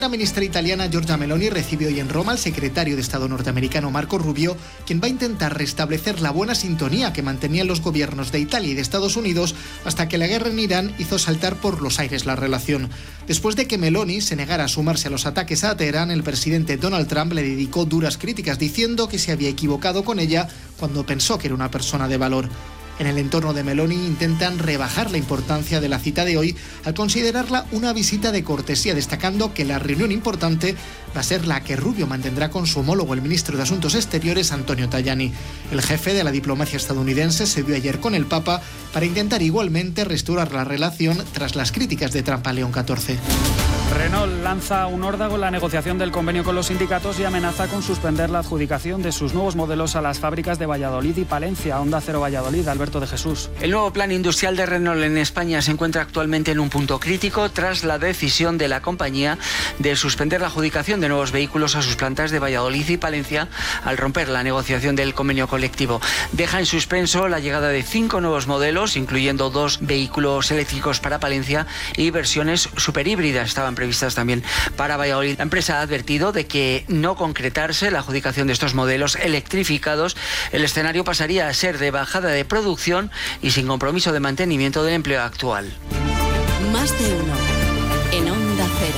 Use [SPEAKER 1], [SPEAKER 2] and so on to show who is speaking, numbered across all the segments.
[SPEAKER 1] La ministra italiana Giorgia Meloni recibe hoy en Roma al secretario de Estado norteamericano Marco Rubio, quien va a intentar restablecer la buena sintonía que mantenían los gobiernos de Italia y de Estados Unidos hasta que la guerra en Irán hizo saltar por los aires la relación. Después de que Meloni se negara a sumarse a los ataques a Teherán, el presidente Donald Trump le dedicó duras críticas diciendo que se había equivocado con ella cuando pensó que era una persona de valor. En el entorno de Meloni intentan rebajar la importancia de la cita de hoy al considerarla una visita de cortesía, destacando que la reunión importante va a ser la que Rubio mantendrá con su homólogo, el ministro de Asuntos Exteriores, Antonio Tajani. El jefe de la diplomacia estadounidense se vio ayer con el Papa para intentar igualmente restaurar la relación tras las críticas de Trump a León XIV.
[SPEAKER 2] Renault lanza un órdago en la negociación del convenio con los sindicatos y amenaza con suspender la adjudicación de sus nuevos modelos a las fábricas de Valladolid y Palencia. Onda Cero Valladolid, Alberto de Jesús.
[SPEAKER 3] El nuevo plan industrial de Renault en España se encuentra actualmente en un punto crítico tras la decisión de la compañía de suspender la adjudicación de nuevos vehículos a sus plantas de Valladolid y Palencia al romper la negociación del convenio colectivo. Deja en suspenso la llegada de 5 nuevos modelos, incluyendo 2 vehículos eléctricos para Palencia y versiones superhíbridas. Estaban previstas también para Valladolid. La empresa ha advertido de que no concretarse la adjudicación de estos modelos electrificados, el escenario pasaría a ser de bajada de producción y sin compromiso de mantenimiento del empleo actual.
[SPEAKER 4] Más de uno en Onda Cero.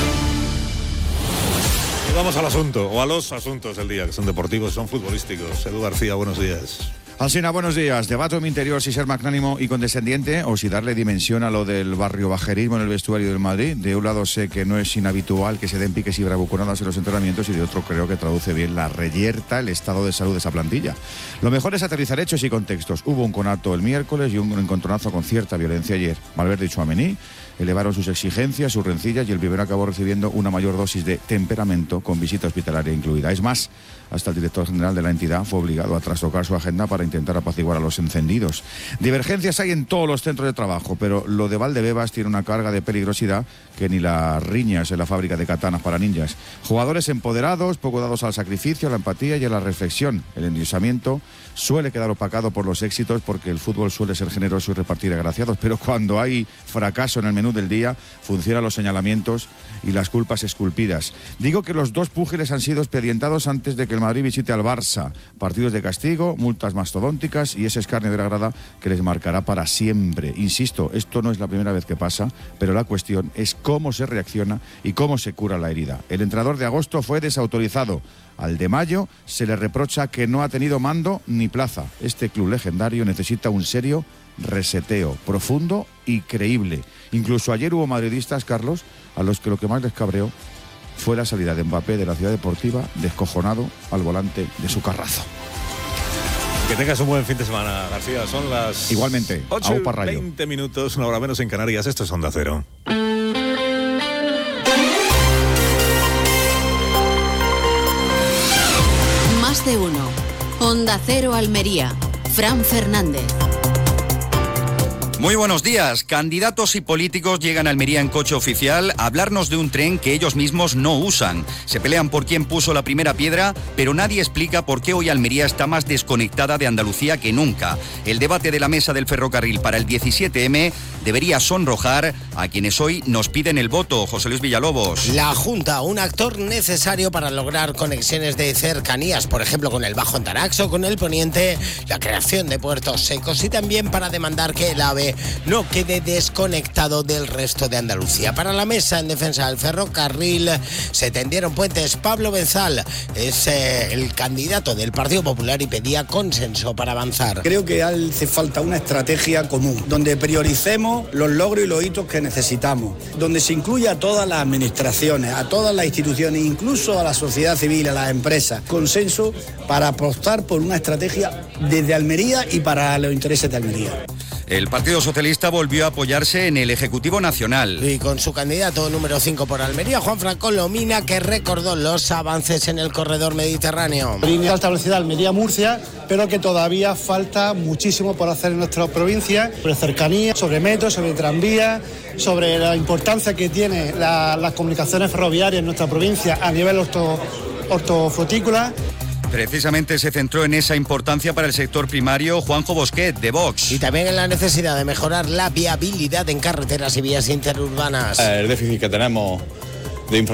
[SPEAKER 5] Y vamos al asunto, o a los asuntos del día, que son deportivos, son futbolísticos. Edu García, buenos días.
[SPEAKER 6] Alsina, buenos días. Debato en mi interior si ser magnánimo y condescendiente o si darle dimensión a lo del barrio bajerismo en el vestuario del Madrid. De un lado sé que no es inhabitual que se den piques y bravuconadas en los entrenamientos y de otro creo que traduce bien la reyerta, el estado de salud de esa plantilla. Lo mejor es aterrizar hechos y contextos. Hubo un conato el miércoles y un encontronazo con cierta violencia ayer. Valverde y Tchouaméni elevaron sus exigencias, sus rencillas y el primero acabó recibiendo una mayor dosis de temperamento con visita hospitalaria incluida. Es más, hasta el director general de la entidad fue obligado a trastocar su agenda para intentar apaciguar a los encendidos. Divergencias hay en todos los centros de trabajo, pero lo de Valdebebas tiene una carga de peligrosidad que ni las riñas en la fábrica de katanas para ninjas. Jugadores empoderados, poco dados al sacrificio, a la empatía y a la reflexión. El endiosamiento suele quedar opacado por los éxitos porque el fútbol suele ser generoso y repartir agraciados, pero cuando hay fracaso en el menú del día, funcionan los señalamientos y las culpas esculpidas. Digo que los dos púgiles han sido expedientados antes de que el Madrid visite al Barça. Partidos de castigo, multas mastodónticas y ese escarnio de la grada que les marcará para siempre. Insisto, esto no es la primera vez que pasa, pero la cuestión es cómo se reacciona y cómo se cura la herida. El entrenador de agosto fue desautorizado. Al de mayo se le reprocha que no ha tenido mando ni plaza. Este club legendario necesita un serio reseteo, profundo y creíble. Incluso ayer hubo madridistas, Carlos, a los que lo que más les cabreó fue la salida de Mbappé de la Ciudad Deportiva, descojonado al volante de su carrazo.
[SPEAKER 5] Que tengas un buen fin de semana, García. Son las
[SPEAKER 6] igualmente
[SPEAKER 5] 8:20 minutos, una hora menos en Canarias. Esto es Onda Cero.
[SPEAKER 4] Más de uno. Onda Cero Almería. Fran Fernández.
[SPEAKER 7] Muy buenos días. Candidatos y políticos llegan a Almería en coche oficial a hablarnos de un tren que ellos mismos no usan. Se pelean por quién puso la primera piedra, pero nadie explica por qué hoy Almería está más desconectada de Andalucía que nunca. El debate de la mesa del ferrocarril para el 17M debería sonrojar a quienes hoy nos piden el voto. José Luis Villalobos.
[SPEAKER 8] La Junta, un actor necesario para lograr conexiones de cercanías, por ejemplo con el Bajo Antarax o con el Poniente, la creación de puertos secos y también para demandar que el AVE no quede desconectado del resto de Andalucía. Para la mesa en defensa del ferrocarril se tendieron puentes. Pablo Benzal es el candidato del Partido Popular y pedía consenso para avanzar.
[SPEAKER 9] Creo que hace falta una estrategia común, donde prioricemos los logros y los hitos que necesitamos, donde se incluya a todas las administraciones, a todas las instituciones, incluso a la sociedad civil, a las empresas. Consenso para apostar por una estrategia desde Almería y para los intereses de Almería.
[SPEAKER 7] El Partido Socialista volvió a apoyarse en el Ejecutivo Nacional.
[SPEAKER 8] Y con su candidato número 5 por Almería, Juanfran Colomina, que recordó los avances en el corredor mediterráneo.
[SPEAKER 10] Línea de alta velocidad Almería-Murcia, pero que todavía falta muchísimo por hacer en nuestra provincia, sobre cercanía, sobre metro, sobre tranvía, sobre la importancia que tiene las comunicaciones ferroviarias en nuestra provincia a nivel hortofrutícola.
[SPEAKER 7] Precisamente se centró en esa importancia para el sector primario Juanjo Bosquet, de Vox.
[SPEAKER 8] Y también en la necesidad de mejorar la viabilidad en carreteras y vías interurbanas.
[SPEAKER 11] El déficit que tenemos de infraestructura